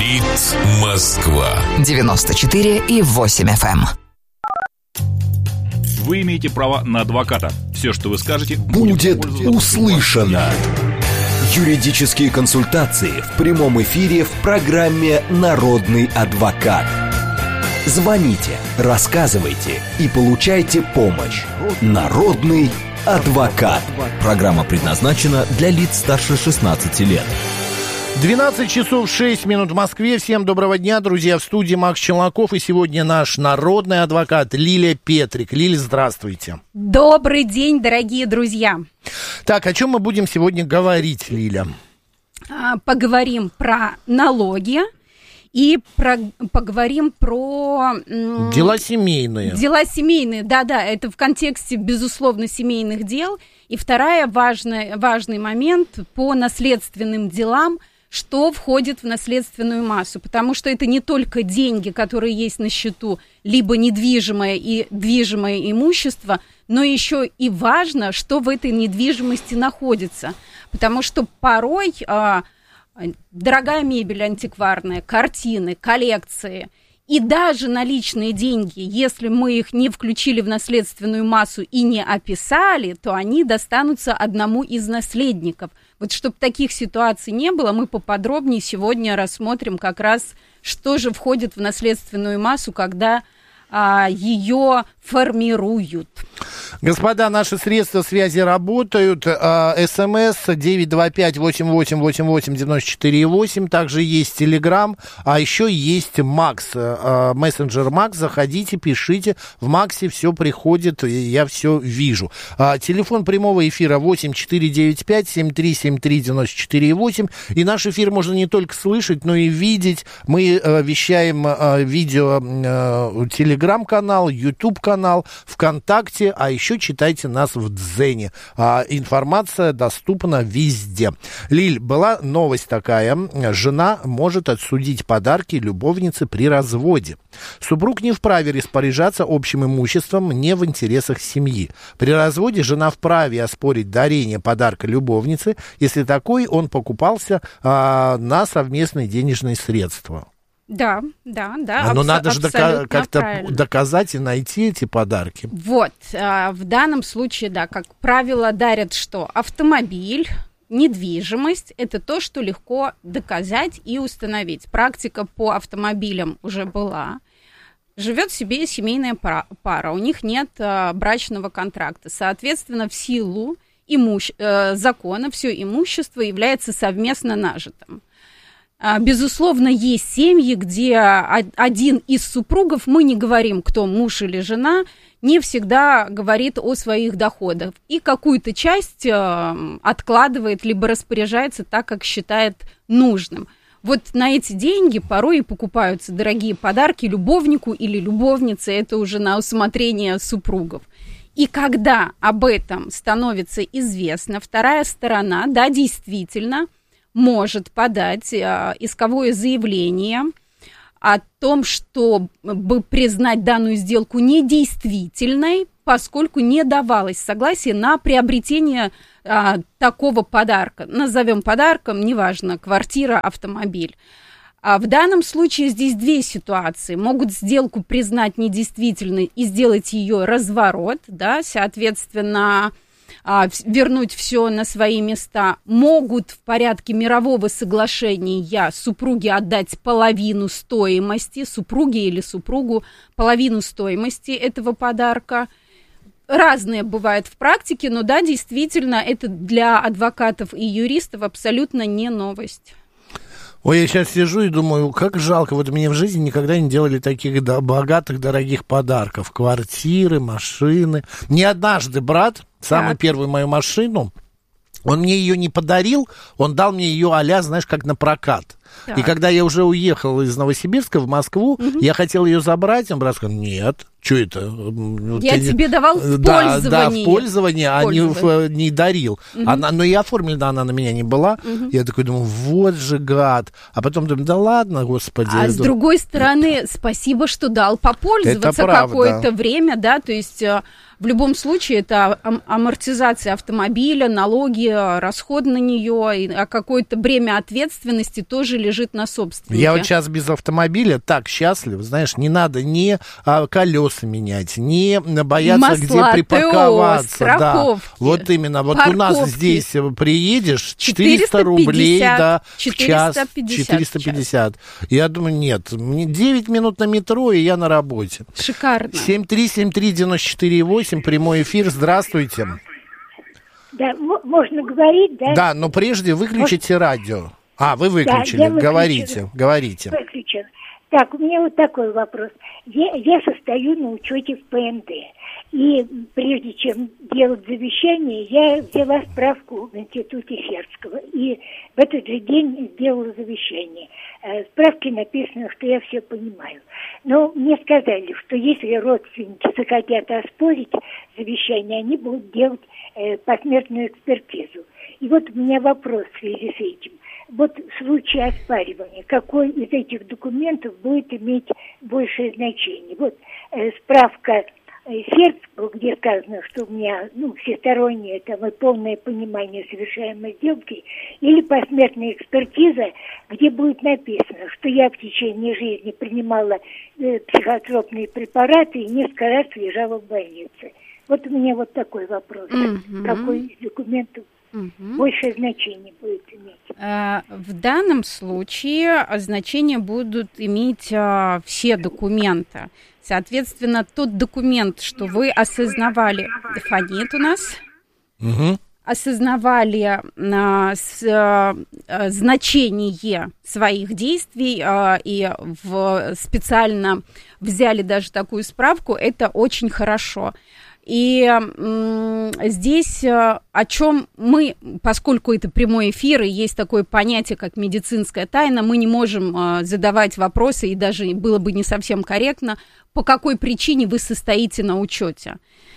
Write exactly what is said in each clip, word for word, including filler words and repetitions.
Говорит Москва. девяносто четыре и восемь эф эм. Вы имеете право на адвоката. Все, что вы скажете, будет услышано. Юридические консультации в прямом эфире в программе «Народный адвокат». Звоните, рассказывайте и получайте помощь. Народный адвокат. Программа предназначена для лиц старше шестнадцати лет. двенадцать часов шесть минут в Москве. Всем доброго дня, друзья. В студии Макс Челноков. И сегодня наш народный адвокат Лилия Петрик. Лиля, здравствуйте. Добрый день, дорогие друзья. Так, о чем мы будем сегодня говорить, Лиля? Поговорим про налоги и про, поговорим про... М- дела семейные. Дела семейные, да-да, это в контексте, безусловно, семейных дел. И вторая важная, важный момент по наследственным делам, что входит в наследственную массу, потому что это не только деньги, которые есть на счету, либо недвижимое и движимое имущество, но еще и важно, что в этой недвижимости находится, потому что порой а, дорогая мебель антикварная, картины, коллекции и даже наличные деньги, если мы их не включили в наследственную массу и не описали, то они достанутся одному из наследников. Вот чтобы таких ситуаций не было, мы поподробнее сегодня рассмотрим как раз, что же входит в наследственную массу, когда а, ее формируют. Господа, наши средства связи работают. СМС девять два пять восемь восемь восемь восемь девяносто четыре восемь. Также есть Телеграм, а еще есть Макс. Мессенджер Макс. Заходите, пишите. В Максе все приходит, я все вижу. Телефон прямого эфира восемь четыре девять пять семь три семь три девяносто четыре восемь. И наш эфир можно не только слышать, но и видеть. Мы вещаем видео Телеграм-канал, Ютуб-канал, ВКонтакте, а еще читайте нас в Дзене. А, информация доступна везде. Лиль, была новость такая. Жена может отсудить подарки любовнице при разводе. Супруг не вправе распоряжаться общим имуществом не в интересах семьи. При разводе жена вправе оспорить дарение подарка любовнице, если такой он покупался а, на совместные денежные средства. Да, да, да. Но абс- надо же дока- как-то правильно. доказать и найти эти подарки. Вот, а, в данном случае, да, как правило, дарят что? Автомобиль, недвижимость, это то, что легко доказать и установить. Практика по автомобилям уже была. Живет себе семейная пара, у них нет а, брачного контракта. Соответственно, в силу имущ- э, закона все имущество является совместно нажитым. Безусловно, есть семьи, где один из супругов, мы не говорим, кто муж или жена, не всегда говорит о своих доходах и какую-то часть откладывает, либо распоряжается так, как считает нужным. Вот на эти деньги порой и покупаются дорогие подарки любовнику или любовнице, это уже на усмотрение супругов. И когда об этом становится известно, вторая сторона, да, действительно, может подать а, исковое заявление о том, чтобы признать данную сделку недействительной, поскольку не давалось согласие на приобретение а, такого подарка. Назовем подарком, неважно, квартира, автомобиль. А в данном случае здесь две ситуации. Могут сделку признать недействительной и сделать ее разворот, да, соответственно, вернуть все на свои места. Могут в порядке мирового соглашения супруге отдать половину стоимости, супруге или супругу половину стоимости этого подарка. Разные бывают в практике, но да, действительно, это для адвокатов и юристов абсолютно не новость. Ой, я сейчас сижу и думаю, как жалко, вот мне в жизни никогда не делали таких да, богатых, дорогих подарков. Квартиры, машины. Не однажды брат, самую так. первую мою машину, он мне ее не подарил, он дал мне ее а-ля, знаешь, как на прокат. Так. И когда я уже уехал из Новосибирска в Москву, угу. я хотел ее забрать, он брат сказал, нет, Что это? Я Ты... тебе давал в да, пользование. Да, в пользование, а не, в, не дарил. Угу. Она, но и оформлена она на меня не была. Угу. Я такой думаю, вот же гад. А потом думаю, да ладно, господи. А с другой стороны, спасибо, что дал попользоваться какое-то время, да, то есть... В любом случае, это амортизация автомобиля, налоги, расход на нее, и, а какое-то бремя ответственности тоже лежит на собственнике. Я вот сейчас без автомобиля так счастлив, знаешь, не надо ни а, колеса менять, ни бояться, масла, где припарковаться. ТО, страховки, да. Вот именно, вот парковки. У нас здесь приедешь, четыреста рублей да, в час, четыреста пятьдесят. Я думаю, нет, мне девять минут на метро, и я на работе. Шикарно. семь три семь три девяносто четыре восемь, прямой эфир, здравствуйте. Да, м- можно говорить, да? Да, но прежде выключите Может... радио. А, вы выключили, да, говорите, говорите. Выключил. Так, у меня вот такой вопрос. Я, я состою на учете в ПНД. И прежде чем делать завещание, я взяла справку в институте Сербского. И в этот же день сделала завещание. В справке написано, что я все понимаю. Но мне сказали, что если родственники захотят оспорить завещание, они будут делать э, посмертную экспертизу. И вот у меня вопрос в связи с этим. Вот в случае оспаривания, какой из этих документов будет иметь большее значение? Вот э, справка Сербского, где сказано, что у меня ну, всестороннее там, и полное понимание совершаемой сделки, или посмертная экспертиза, где будет написано, что я в течение жизни принимала э, психотропные препараты и несколько раз лежала в больнице. Вот у меня вот такой вопрос. Mm-hmm. Какой из документов угу. большее значение будет иметь? А, в данном случае значение будут иметь а, все документы. Соответственно, тот документ, что вы осознавали, фонит у нас, угу. осознавали а, с, а, значение своих действий а, и в, специально взяли даже такую справку, это очень хорошо. И м, здесь о чем мы, поскольку это прямой эфир, и есть такое понятие, как медицинская тайна, мы не можем а, задавать вопросы, и даже было бы не совсем корректно, по какой причине вы состоите на учете.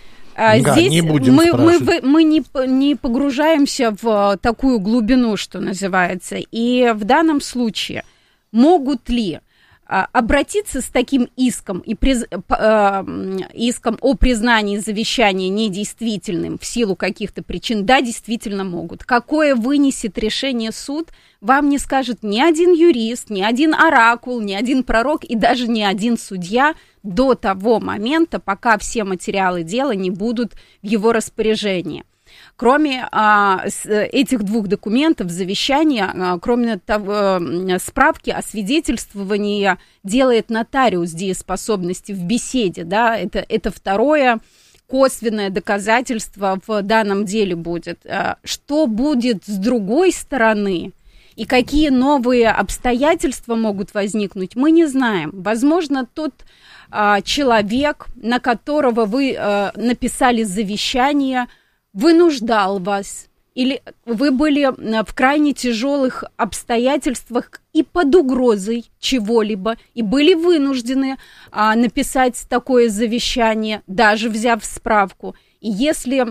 А, да, здесь не будем мы, мы, мы не, не погружаемся в такую глубину, что называется. И в данном случае могут ли обратиться с таким иском, и приз, э, иском о признании завещания недействительным в силу каких-то причин, да, действительно могут. Какое вынесет решение суд, вам не скажет ни один юрист, ни один оракул, ни один пророк и даже ни один судья до того момента, пока все материалы дела не будут в его распоряжении. Кроме а, с, этих двух документов, завещания, а, кроме того, а, справки о свидетельствовании делает нотариус дееспособности в беседе, да, это, это второе косвенное доказательство в данном деле будет. А, что будет с другой стороны и какие новые обстоятельства могут возникнуть, мы не знаем. Возможно, тот а, человек, на которого вы а, написали завещание, вынуждал вас, или вы были в крайне тяжелых обстоятельствах и под угрозой чего-либо, и были вынуждены а, написать такое завещание, даже взяв справку. И если,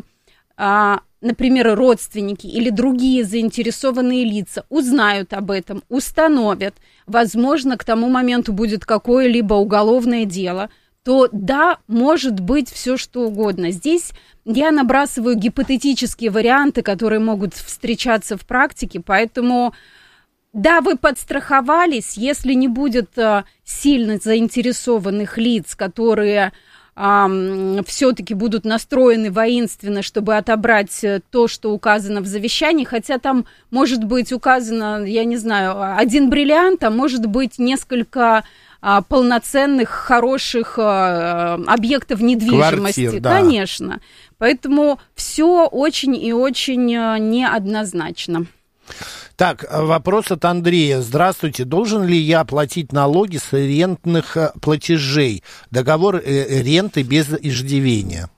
а, например, родственники или другие заинтересованные лица узнают об этом, установят, возможно, к тому моменту будет какое-либо уголовное дело, то да, может быть все что угодно. Здесь я набрасываю гипотетические варианты, которые могут встречаться в практике, поэтому да, вы подстраховались, если не будет а, сильно заинтересованных лиц, которые а, все-таки будут настроены воинственно, чтобы отобрать то, что указано в завещании, хотя там может быть указано, я не знаю, один бриллиант, а может быть несколько а, полноценных, хороших а, объектов недвижимости. Квартир, да. Конечно. Поэтому все очень и очень неоднозначно. Так, вопрос от Андрея. Здравствуйте. Должен ли я платить налоги с рентных платежей? Договор ренты без иждивения.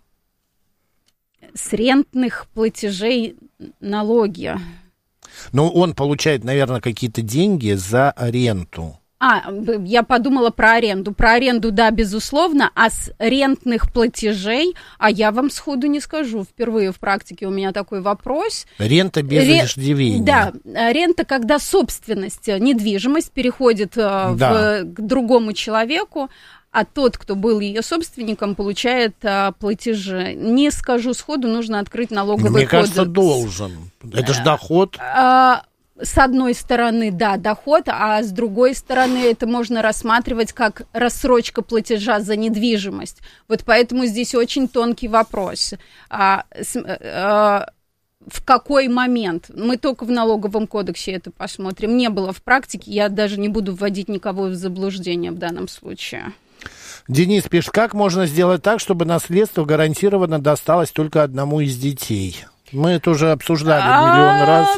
С рентных платежей налоги? Ну, он получает, наверное, какие-то деньги за ренту. А, я подумала про аренду. Про аренду, да, безусловно, а с рентных платежей, а я вам сходу не скажу, впервые в практике у меня такой вопрос. Рента без Ре... иждивения. Да, рента, когда собственность, недвижимость переходит да. в... к другому человеку, а тот, кто был ее собственником, получает а, платежи. Не скажу сходу, нужно открыть налоговый Мне кодекс. Мне кажется, должен. Это же доход. А, с одной стороны, да, доход, а с другой стороны, это можно рассматривать как рассрочка платежа за недвижимость. Вот поэтому здесь очень тонкий вопрос. А, с, а, в какой момент? Мы только в налоговом кодексе это посмотрим. Не было в практике, я даже не буду вводить никого в заблуждение в данном случае. Денис пишет, как можно сделать так, чтобы наследство гарантированно досталось только одному из детей? Мы это уже обсуждали миллион раз.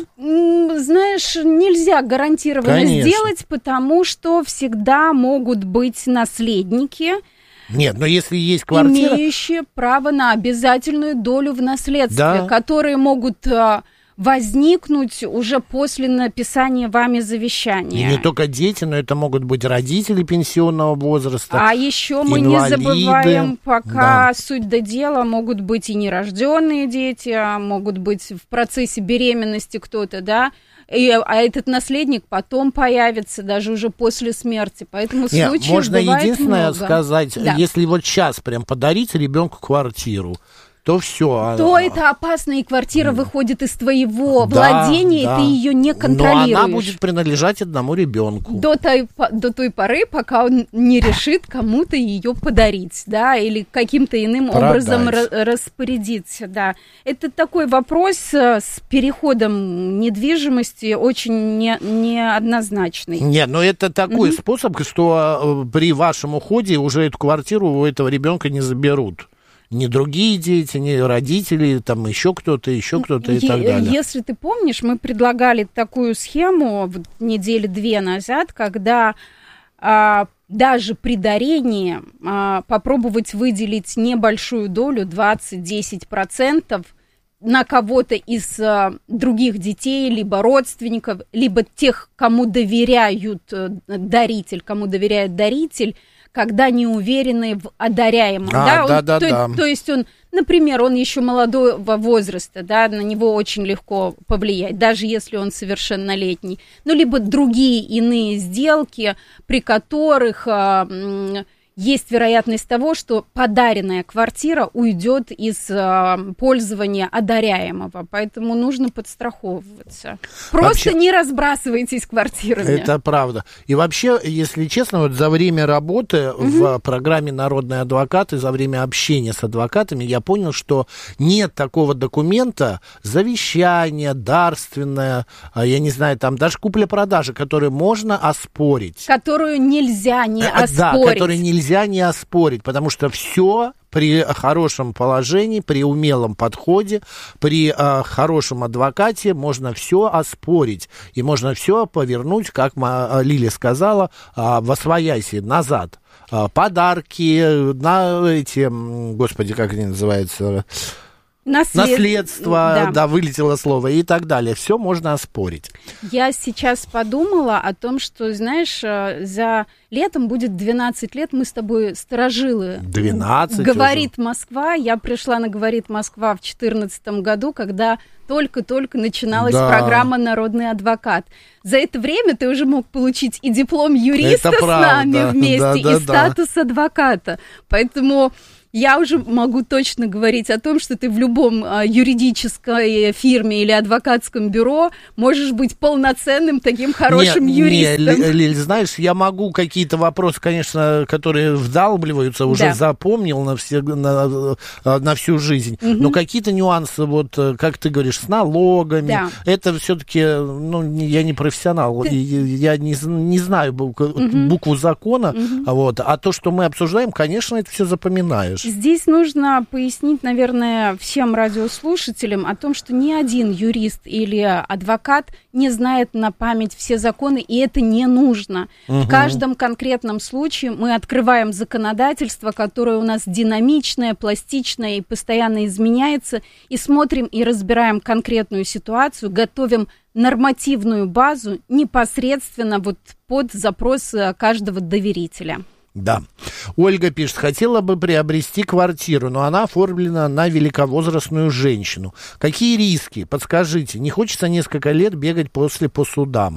Знаешь, нельзя гарантированно Конечно. сделать, потому что всегда могут быть наследники, Нет, но если есть квартира... имеющие право на обязательную долю в наследстве, Да. которые могут а, возникнуть уже после написания вами завещания. И не только дети, но это могут быть родители пенсионного возраста. А еще мы инвалиды. не забываем, пока Да. суть до дела, могут быть и нерожденные дети, а могут быть в процессе беременности кто-то, да, и, а этот наследник потом появится, даже уже после смерти. Поэтому Нет, случаев можно бывает единственное много. сказать, Да. если вот сейчас прям подарить ребенку квартиру, то все. То это опасно, и квартира выходит из твоего Да, владения, да. и ты ее не контролируешь. Но она будет принадлежать одному ребенку. До той, до той поры, пока он не решит кому-то ее подарить, да, или каким-то иным Продать. образом ра- распорядиться, да. Это такой вопрос с переходом недвижимости очень не, неоднозначный. Нет, но это такой Мгм. способ, что э, при вашем уходе уже эту квартиру у этого ребенка не заберут. Ни другие дети, ни родители, там еще кто-то, еще кто-то и Е- так далее. Если ты помнишь, мы предлагали такую схему вот недели две назад, когда а, даже при дарении а, попробовать выделить небольшую долю, двадцать-десять процентов, на кого-то из а, других детей, либо родственников, либо тех, кому доверяют а, даритель, кому доверяет даритель, когда не уверены в одаряемом. А, да, он- да, да, то, да. то есть он, например, он еще молодого возраста, да, на него очень легко повлиять, даже если он совершеннолетний. Ну, либо другие иные сделки, при которых а, м, есть вероятность того, что подаренная квартира уйдет из а, пользования одаряемого. Поэтому нужно подстраховываться. Просто Вообще- не разбрасывайтесь квартирами. Это правда. И вообще, если честно, вот за время работы в программе «Народный адвокат» и за время общения с адвокатами я понял, что нет такого документа, завещание, дарственное, а, я не знаю, там даже купля-продажа, который можно оспорить. Которую нельзя не А, Да, оспорить. который нельзя не оспорить, потому что все при хорошем положении, при умелом подходе, при э, хорошем адвокате можно все оспорить. И можно все повернуть, как ма- Лиля сказала, э, восвояси, назад. Э, подарки, на эти, м, господи, как они называются... Наслед- Наследство, Да. да, вылетело слово и так далее. Все можно оспорить. Я сейчас подумала о том, что, знаешь, э, за летом будет двенадцать лет, мы с тобой сторожилы. двенадцать «Говорит Москва». Я пришла на «Говорит Москва» в две тысячи четырнадцатом году, когда только-только начиналась Да. программа «Народный адвокат». За это время ты уже мог получить и диплом юриста Это с правда. нами вместе, Да, да, и да. статус адвоката. Поэтому... Я уже могу точно говорить о том, что ты в любом а, юридической фирме или адвокатском бюро можешь быть полноценным таким хорошим не, юристом. Не, Лиль, знаешь, я могу какие-то вопросы, конечно, которые вдалбливаются, уже Да. запомнил на, все, на, на всю жизнь. Мгм. Но какие-то нюансы, вот, как ты говоришь, с налогами, Да. это все-таки, ну, не- я не профессионал, и я не, з- не знаю букву, букву закона, Мгм. вот, а то, что мы обсуждаем, конечно, это все запоминаешь. Здесь нужно пояснить, наверное, всем радиослушателям о том, что ни один юрист или адвокат не знает на память все законы, и это не нужно. Угу. В каждом конкретном случае мы открываем законодательство, которое у нас динамичное, пластичное и постоянно изменяется, и смотрим и разбираем конкретную ситуацию, готовим нормативную базу непосредственно вот под запрос каждого доверителя. Да. Ольга пишет, хотела бы приобрести квартиру, но она оформлена на великовозрастную женщину. Какие риски? Подскажите. Не хочется несколько лет бегать после по судам.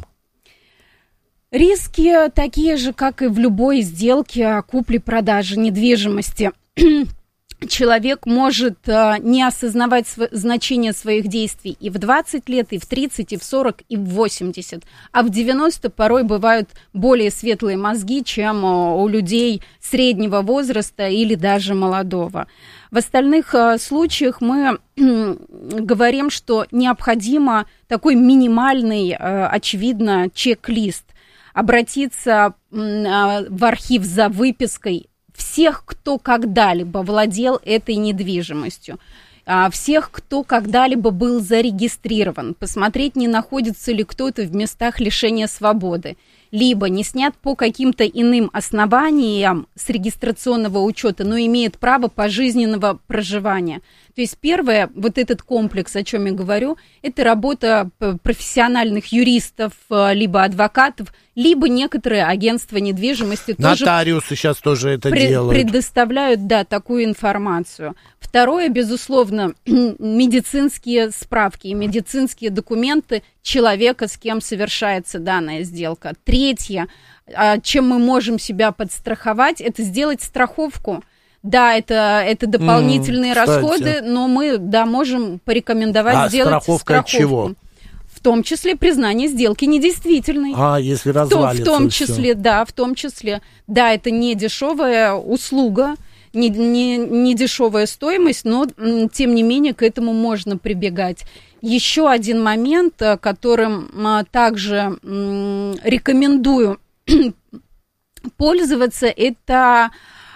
Риски такие же, как и в любой сделке купли-продажи недвижимости. Человек может э, не осознавать св- значение своих действий и в двадцать лет, и в тридцать, и в сорок, и в восемьдесят. А в девяносто порой бывают более светлые мозги, чем э, у людей среднего возраста или даже молодого. В остальных э, случаях мы э, говорим, что необходимо такой минимальный, э, очевидно, чек-лист. Обратиться э, в архив за выпиской всех, кто когда-либо владел этой недвижимостью, всех, кто когда-либо был зарегистрирован, посмотреть, не находится ли кто-то в местах лишения свободы, либо не снят по каким-то иным основаниям с регистрационного учета, но имеет право пожизненного проживания. То есть первое, вот этот комплекс, о чем я говорю, это работа профессиональных юристов, либо адвокатов, либо некоторые агентства недвижимости Нотариусы тоже сейчас тоже это пред, делают. Предоставляют, да, такую информацию. Второе, безусловно, медицинские справки и медицинские документы человека, с кем совершается данная сделка. Третье, чем мы можем себя подстраховать, это сделать страховку. Да, это, это дополнительные mm, расходы, но мы, да, можем порекомендовать а сделать страховка страховку. От чего? В том числе признание сделки недействительной. А, если развалится. В том числе, все. да, в том числе. Да, это не дешевая услуга, не, не, не дешевая стоимость, но, тем не менее, к этому можно прибегать. Еще один момент, которым также рекомендую пользоваться, это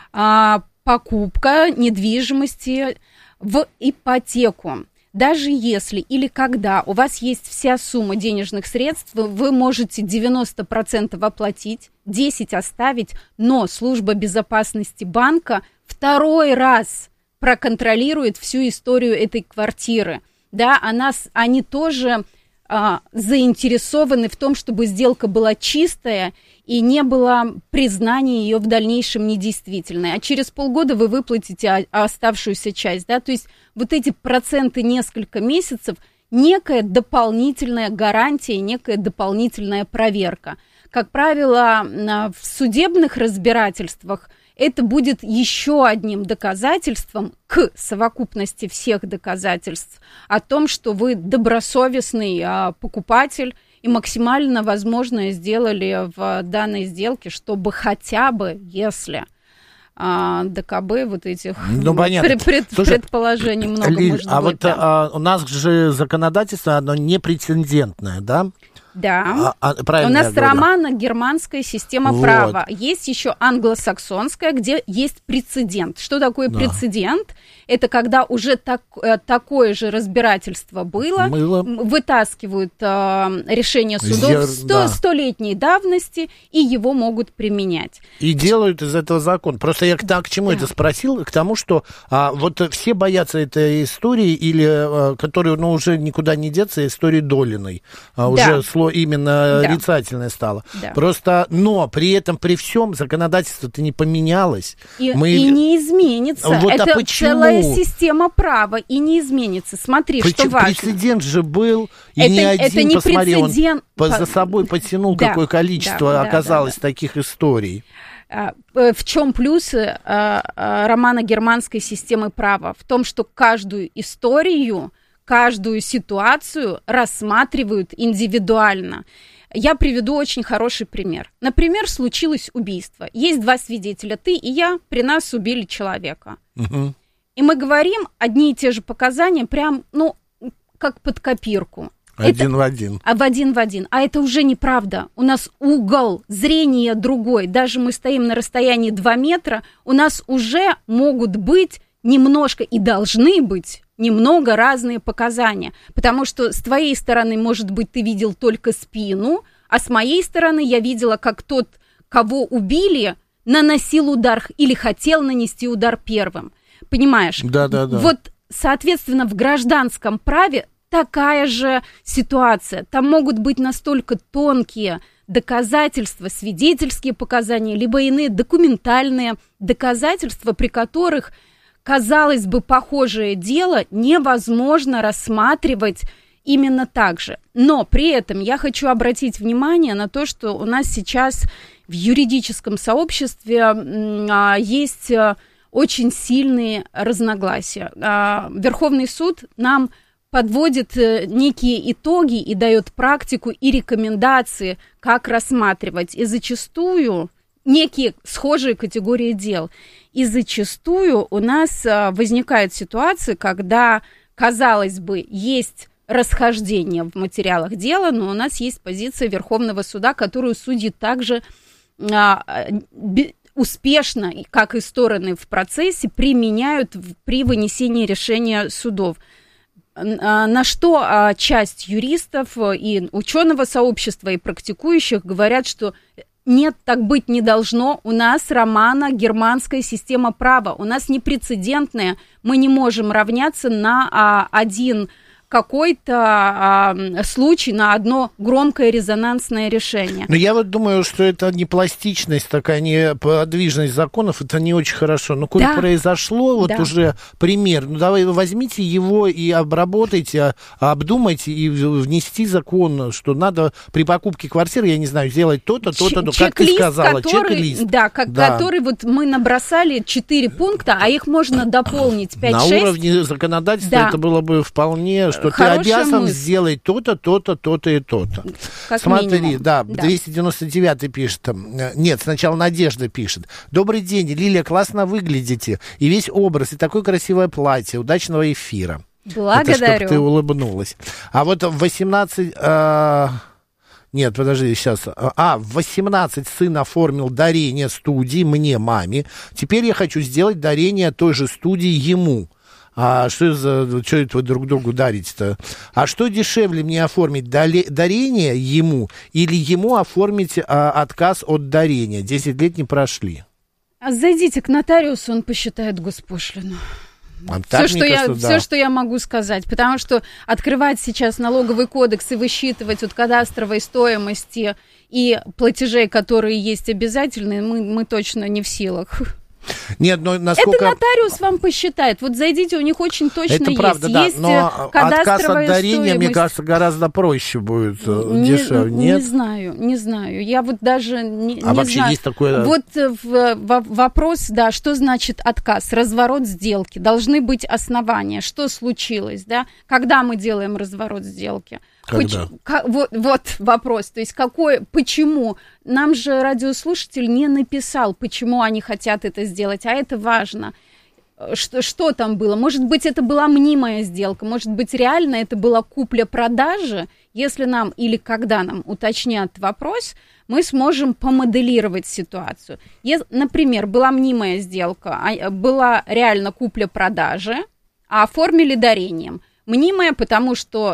покупка недвижимости в ипотеку. Даже если или когда у вас есть вся сумма денежных средств, вы можете девяносто процентов оплатить, десять процентов оставить, но служба безопасности банка второй раз проконтролирует всю историю этой квартиры. Да, она, они тоже а, заинтересованы в том, чтобы сделка была чистая и не было признания ее в дальнейшем недействительной. А через полгода вы выплатите оставшуюся часть. Да? То есть вот эти проценты несколько месяцев, некая дополнительная гарантия, некая дополнительная проверка. Как правило, в судебных разбирательствах это будет еще одним доказательством к совокупности всех доказательств о том, что вы добросовестный покупатель и максимально возможное сделали в данной сделке, чтобы хотя бы, если а, ДКБ вот этих ну, пред, пред, Слушай, предположений много Лиль, может а быть. Вот да. а, у нас же законодательство, оно не прецедентное, да? Да, а, а, у нас романо-германская система вот. права. Есть еще англосаксонская, где есть прецедент. Что такое да. прецедент? Это когда уже так, такое же разбирательство было, было. вытаскивают э, решение судов Зер... да. столетней давности, и его могут применять. И делают из этого закон. Просто я к, к чему да. это спросил? К тому, что а, вот все боятся этой истории, или а, которую ну, уже никуда не деться, истории Долиной. А, да. Уже именно да. отрицательное стало. Да. Просто, но при этом, при всем, законодательство-то не поменялось. И, Мы... и не изменится. Вот, это а целая система права, и не изменится. Смотри, Почему? Что важно. Прецедент же был, и это, не один, это не посмотри, прецедент... он за собой потянул, да, какое количество да, оказалось да, да, да. таких историй. В чем плюсы романо-германской системы права? В том, что каждую историю, каждую ситуацию рассматривают индивидуально. Я приведу очень хороший пример. Например, случилось убийство. Есть два свидетеля, ты и я, при нас убили человека. Угу. И мы говорим одни и те же показания, прям, ну, как под копирку. Один это, в один. А в один в один. А это уже неправда. У нас угол зрения другой. Даже мы стоим на расстоянии два метра, у нас уже могут быть немножко и должны быть немного разные показания. Потому что с твоей стороны, может быть, ты видел только спину, а с моей стороны я видела, как тот, кого убили, наносил удар или хотел нанести удар первым. Понимаешь? Да, да, да. Вот, соответственно, в гражданском праве такая же ситуация. Там могут быть настолько тонкие доказательства, свидетельские показания, либо иные документальные доказательства, при которых, казалось бы, похожее дело невозможно рассматривать именно так же. Но при этом я хочу обратить внимание на то, что у нас сейчас в юридическом сообществе а, есть а, очень сильные разногласия. А, Верховный суд нам подводит некие итоги и дает практику и рекомендации, как рассматривать. И зачастую некие схожие категории дел. И зачастую у нас возникает ситуация, когда, казалось бы, есть расхождение в материалах дела, но у нас есть позиция Верховного суда, которую судьи также а, успешно, как и стороны в процессе, применяют при вынесении решения судов. На что часть юристов и ученого сообщества, и практикующих говорят, что нет, так быть не должно. У нас романо-германская система права. У нас непрецедентная. Мы не можем равняться на а, один какой-то а, случай, на одно громкое резонансное решение. Но я вот думаю, что это не пластичность, такая не подвижность законов, это не очень хорошо. Но коль да. произошло, вот да. уже пример, ну давай возьмите его и обработайте, обдумайте и внести закон, что надо при покупке квартиры, я не знаю, сделать то-то, то-то, то, как ты сказала, который, чек-лист. Да, как, да, который вот мы набросали четыре пункта, а их можно дополнить пять-шесть. На уровне законодательства да. это было бы вполне... что Хорошая ты обязан мысль. сделать то-то, то-то, то-то и то-то. Как Смотри, минимум. да, да, двести девяносто девятый пишет, нет, сначала Надежда пишет. Добрый день, Лилия, классно выглядите, и весь образ, и такое красивое платье, удачного эфира. Благодарю. Это чтобы ты улыбнулась. А вот в восемнадцать... Э, нет, подожди, сейчас. А, в восемнадцать сын оформил дарение студии мне, маме. Теперь я хочу сделать дарение той же студии ему. А что за, что это вы друг другу дарите-то? А что дешевле мне оформить, дарение ему или ему оформить а, отказ от дарения? Десять лет не прошли. А зайдите к нотариусу, он посчитает госпошлину. А все, что я, кажется, да. все, что я могу сказать, потому что открывать сейчас налоговый кодекс и высчитывать от кадастровой стоимости и платежей, которые есть обязательные, мы, мы точно не в силах. Нет, но насколько... Это нотариус вам посчитает. Вот зайдите, у них очень точно это есть. правда, да, есть но отказ от дарения, стоимость. Мне кажется, гораздо проще будет, не, дешевле. Нет? Не знаю, не знаю. Я вот даже не, а не вообще знаю. Есть такое... Вот в, в, вопрос, да, что значит отказ? Разворот сделки. Должны быть основания. Что случилось, да? Когда мы делаем разворот сделки? Когда? Поч- к- вот, вот вопрос. То есть какой, почему? Нам же радиослушатель не написал, почему они хотят это сделать, а это важно. Что, что там было? Может быть, это была мнимая сделка, может быть, реально это была купля-продажа. Если нам или когда нам уточнят вопрос, мы сможем помоделировать ситуацию. Если, например, была мнимая сделка, была реально купля-продажа, а оформили дарением. Мнимая, потому что...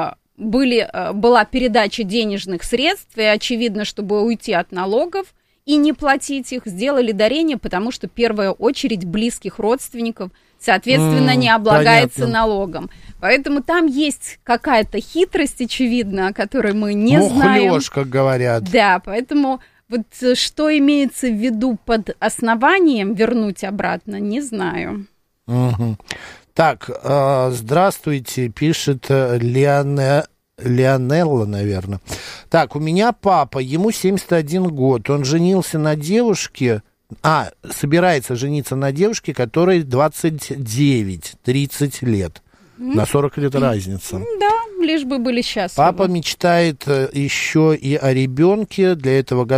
Были, была передача денежных средств, и очевидно, чтобы уйти от налогов и не платить их, сделали дарение, потому что первая очередь близких родственников, соответственно, mm, не облагается понятно. налогом. Поэтому там есть какая-то хитрость, очевидно, о которой мы не Мухлёж, знаем. как говорят. Да, поэтому вот что имеется в виду под основанием вернуть обратно, не знаю. Угу. Так, э, здравствуйте, пишет Леоне, Леонелла, наверное. Так, у меня папа, ему семьдесят один год, он женился на девушке, а, собирается жениться на девушке, которой двадцать девять, тридцать лет. Mm-hmm. На сорок лет разница. Да, лишь бы были счастливы. Папа мечтает еще и о ребенке, для этого